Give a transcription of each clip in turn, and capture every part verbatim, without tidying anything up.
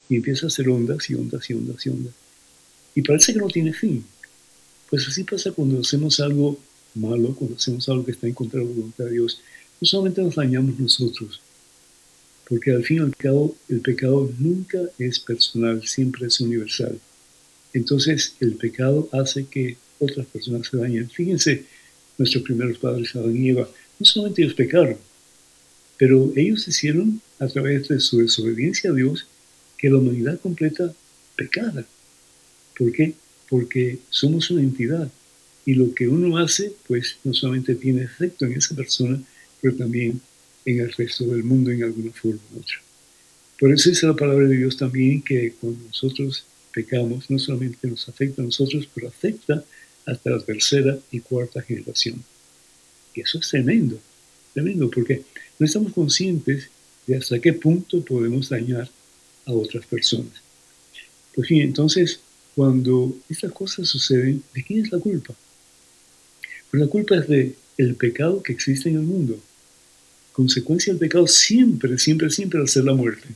y empieza a hacer ondas y ondas y ondas y ondas. Y parece que no tiene fin. Pues así pasa cuando hacemos algo malo, cuando hacemos algo que está en contra de la voluntad de Dios. No solamente nos dañamos nosotros, porque al fin y al cabo el pecado nunca es personal, siempre es universal. Entonces el pecado hace que otras personas se dañen. Fíjense, nuestros primeros padres, Adán y Eva, no solamente ellos pecaron, pero ellos hicieron a través de su desobediencia a Dios que la humanidad completa pecara. ¿Por qué? Porque somos una entidad y lo que uno hace, pues no solamente tiene efecto en esa persona, pero también en el resto del mundo en alguna forma u otra. Por eso dice la palabra de Dios también que cuando nosotros pecamos, no solamente nos afecta a nosotros, pero afecta hasta la tercera y cuarta generación. Y eso es tremendo, tremendo, porque no estamos conscientes de hasta qué punto podemos dañar a otras personas. Pues bien, entonces, cuando estas cosas suceden, ¿de quién es la culpa? Pues la culpa es del pecado que existe en el mundo. Consecuencia del pecado siempre, siempre, siempre va a ser la muerte.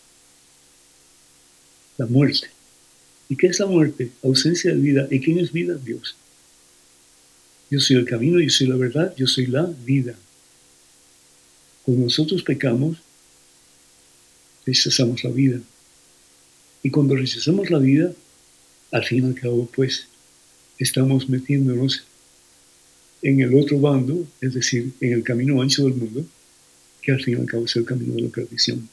La muerte. ¿Y qué es la muerte? Ausencia de vida. ¿Y quién es vida? Dios. Yo soy el camino, yo soy la verdad, yo soy la vida. Cuando nosotros pecamos, rechazamos la vida. Y cuando rechazamos la vida, al fin y al cabo, pues, estamos metiéndonos en el otro bando, es decir, en el camino ancho del mundo, que al fin y al cabo es el camino de la perdición.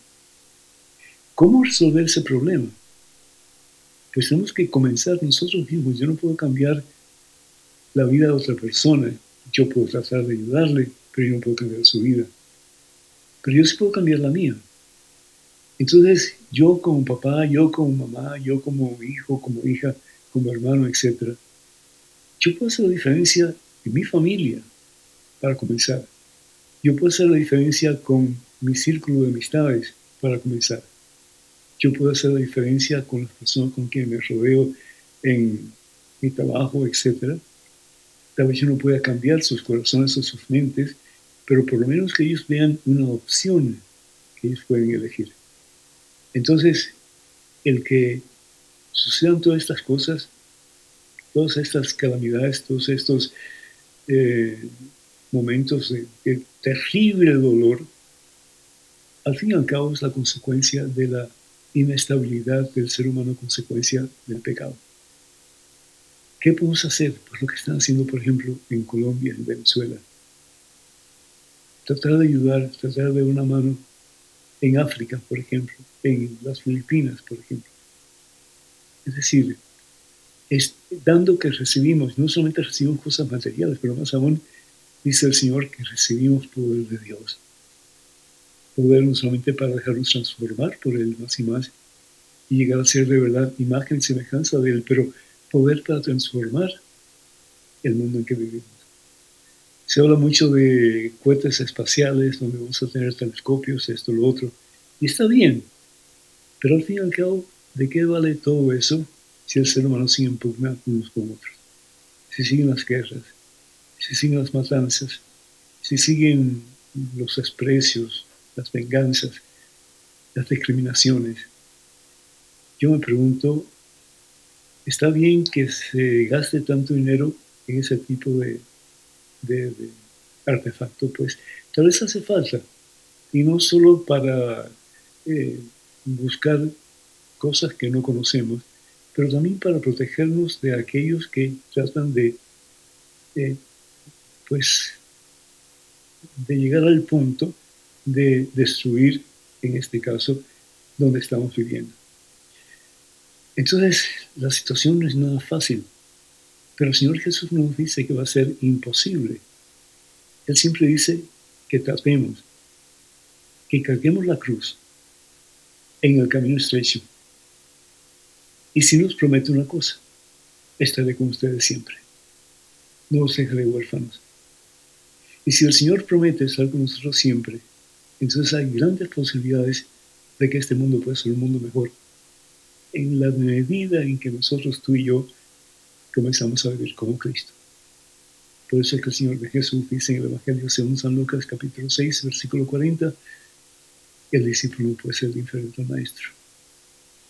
¿Cómo resolver ese problema? Pues tenemos que comenzar nosotros mismos. Yo no puedo cambiar la vida de otra persona. Yo puedo tratar de ayudarle, pero yo no puedo cambiar su vida. Pero yo sí puedo cambiar la mía. Entonces, yo como papá, yo como mamá, yo como hijo, como hija, como hermano, etcétera, yo puedo hacer la diferencia en mi familia, para comenzar. Yo puedo hacer la diferencia con mi círculo de amistades, para comenzar. Yo puedo hacer la diferencia con las personas con quienes me rodeo en mi trabajo, etcétera. Tal vez yo no pueda cambiar sus corazones o sus mentes, pero por lo menos que ellos vean una opción que ellos pueden elegir. Entonces, el que sucedan todas estas cosas, todas estas calamidades, todos estos eh, momentos de, de terrible dolor, al fin y al cabo es la consecuencia de la inestabilidad del ser humano, consecuencia del pecado. ¿Qué podemos hacer? Pues lo que están haciendo, por ejemplo, en Colombia, en Venezuela. Tratar de ayudar, tratar de dar una mano en África, por ejemplo, en las Filipinas, por ejemplo. Es decir, es dando que recibimos, no solamente recibimos cosas materiales, pero más aún, dice el Señor, que recibimos poder de Dios. Poder no solamente para dejarnos transformar por Él más y más y llegar a ser de verdad imagen y semejanza de Él, pero poder para transformar el mundo en que vivimos. Se habla mucho de cohetes espaciales, donde vamos a tener telescopios, esto, lo otro, y está bien, pero al fin y al cabo, ¿de qué vale todo eso si el ser humano sigue en pugna unos con otros? Si siguen las guerras, si siguen las matanzas, si siguen los desprecios, las venganzas, las discriminaciones. Yo me pregunto, ¿está bien que se gaste tanto dinero en ese tipo de, de, de artefacto? Pues tal vez hace falta, y no solo para eh, buscar cosas que no conocemos, pero también para protegernos de aquellos que tratan de, eh, pues, de llegar al punto de destruir, en este caso, donde estamos viviendo. Entonces, la situación no es nada fácil, pero el Señor Jesús nos dice que va a ser imposible. Él siempre dice que tratemos, que carguemos la cruz en el camino estrecho. Y si nos promete una cosa, estaré con ustedes siempre. No os dejaré huérfanos. Y si el Señor promete estar con nosotros siempre, entonces hay grandes posibilidades de que este mundo pueda ser un mundo mejor, en la medida en que nosotros, tú y yo, comenzamos a vivir como Cristo. Por eso es que el Señor Jesús dice en el Evangelio según San Lucas, capítulo seis, versículo cuarenta, el discípulo no puede ser diferente al maestro.